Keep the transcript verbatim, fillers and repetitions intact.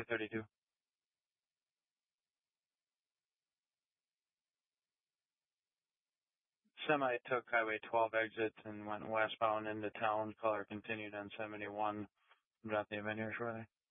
thirty-two. Semi took Highway twelve exit and went westbound into town. Caller continued on seventy-one. Dropped the Avenue shortly.